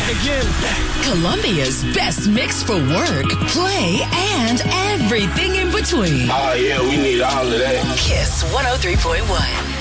back again. Columbia's best mix for work, play, and everything in between. Oh, yeah, we need all of that. Kiss 103.1.